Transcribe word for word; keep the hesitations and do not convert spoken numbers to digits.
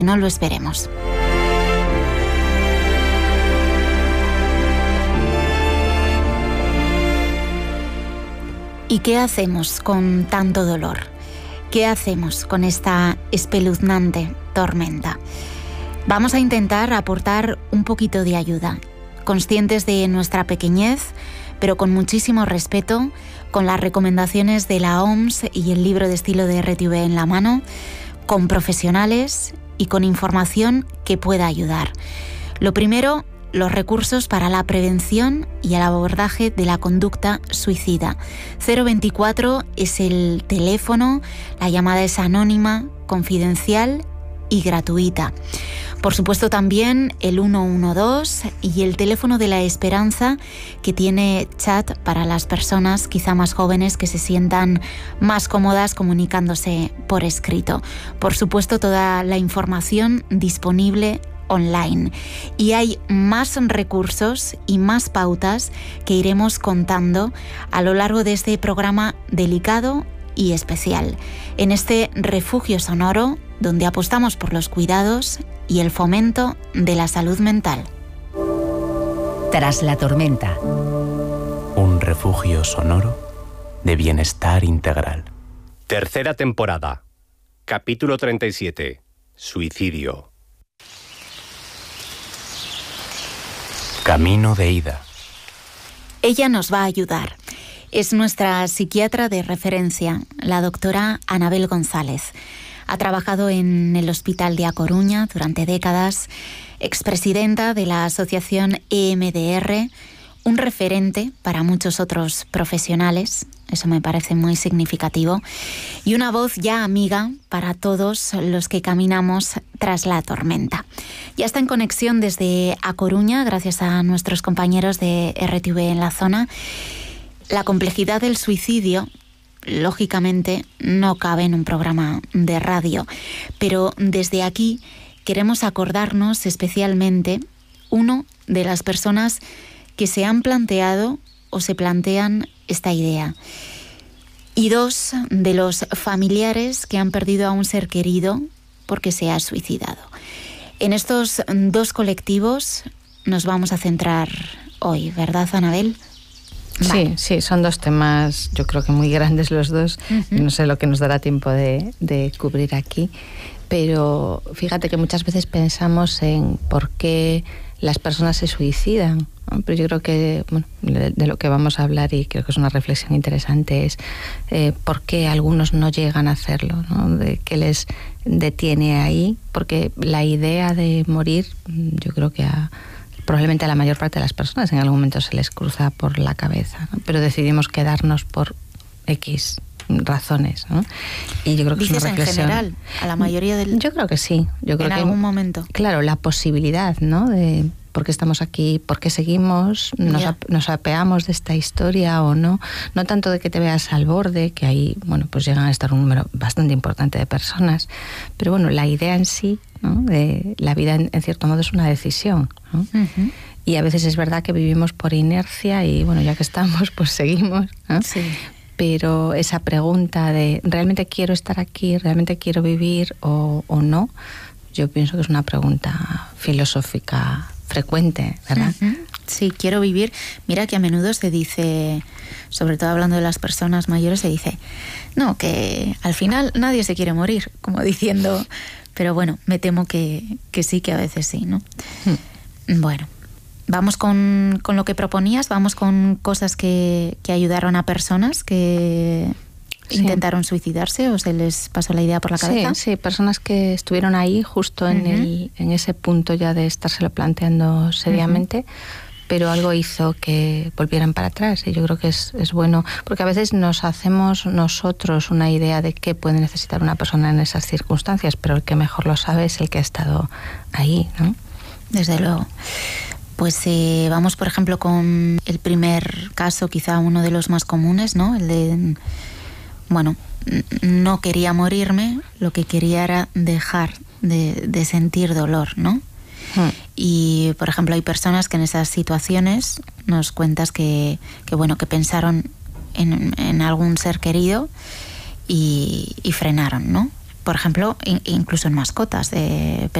No lo esperemos. ¿Y qué hacemos con tanto dolor? ¿Qué hacemos con esta espeluznante tormenta? Vamos a intentar aportar un poquito de ayuda, conscientes de nuestra pequeñez, pero con muchísimo respeto, con las recomendaciones de la O M S y el libro de estilo de R T V en la mano, con profesionales y con información que pueda ayudar. Lo primero, los recursos para la prevención y el abordaje de la conducta suicida. cero veinticuatro es el teléfono, la llamada es anónima, confidencial y gratuita. Por supuesto también el uno uno dos y el teléfono de la esperanza, que tiene chat para las personas quizá más jóvenes que se sientan más cómodas comunicándose por escrito. Por supuesto toda la información disponible online. Y hay más recursos y más pautas que iremos contando a lo largo de este programa delicado y especial. En este refugio sonoro donde apostamos por los cuidados y el fomento de la salud mental. Tras la tormenta. Un refugio sonoro de bienestar integral. Tercera temporada. Capítulo treinta y siete. Suicidio. Camino de ida. Ella nos va a ayudar. Es nuestra psiquiatra de referencia, la doctora Anabel González. Ha trabajado en el Hospital de A Coruña durante décadas, expresidenta de la asociación E M D R, un referente para muchos otros profesionales, eso me parece muy significativo, y una voz ya amiga para todos los que caminamos tras la tormenta. Ya está en conexión desde A Coruña, gracias a nuestros compañeros de R T V en la zona. La complejidad del suicidio, lógicamente, no cabe en un programa de radio, pero desde aquí queremos acordarnos especialmente, uno, de las personas que se han planteado o se plantean esta idea, y dos, de los familiares que han perdido a un ser querido porque se ha suicidado. En estos dos colectivos nos vamos a centrar hoy, ¿verdad, Anabel? Vale. Sí, sí, son dos temas yo creo que muy grandes los dos, uh-huh. No sé lo que nos dará tiempo de, de cubrir aquí, pero fíjate que muchas veces pensamos en por qué las personas se suicidan, ¿no? Pero yo creo que, bueno, de, de lo que vamos a hablar, y creo que es una reflexión interesante, es eh, por qué algunos no llegan a hacerlo, ¿no? De qué les detiene ahí, porque la idea de morir, yo creo que a probablemente a la mayor parte de las personas en algún momento se les cruza por la cabeza, ¿no? Pero decidimos quedarnos por X razones, ¿no? Y yo creo que ¿Dices es una reflexión en general a la mayoría del... Yo creo que sí. Yo creo en que, algún momento. Claro, la posibilidad, ¿no? De por qué estamos aquí, por qué seguimos, nos, yeah. ap- nos apeamos de esta historia o no. No tanto de que te veas al borde, que ahí, bueno, pues llegan a estar un número bastante importante de personas, pero bueno, la idea en sí, ¿no? De la vida en, en cierto modo es una decisión, ¿no? Uh-huh. Y a veces es verdad que vivimos por inercia y bueno, ya que estamos, pues seguimos, ¿no? Sí. Pero esa pregunta de ¿realmente quiero estar aquí? ¿Realmente quiero vivir o, o no? Yo pienso que es una pregunta filosófica frecuente, ¿verdad? Uh-huh. Sí, quiero vivir. Mira que a menudo se dice, sobre todo hablando de las personas mayores, se dice, no, que al final nadie se quiere morir, como diciendo, pero bueno, me temo que, que sí, que a veces sí, ¿no? Hmm. Bueno, vamos con, con lo que proponías, vamos con cosas que, que ayudaron a personas que... Sí. ¿Intentaron suicidarse o se les pasó la idea por la cabeza? Sí, sí, personas que estuvieron ahí justo en, uh-huh. el, en ese punto ya de estárselo planteando seriamente, uh-huh. pero algo hizo que volvieran para atrás, y yo creo que es, es bueno, porque a veces nos hacemos nosotros una idea de qué puede necesitar una persona en esas circunstancias, pero el que mejor lo sabe es el que ha estado ahí, ¿no? Desde luego. Pues eh, vamos, por ejemplo, con el primer caso, quizá uno de los más comunes, ¿no? El de... Bueno, no quería morirme, lo que quería era dejar de, de sentir dolor, ¿no? Hmm. Y, por ejemplo, hay personas que en esas situaciones nos cuentas que, que bueno, que pensaron en, en algún ser querido y, y frenaron, ¿no? por ejemplo, incluso en mascotas, de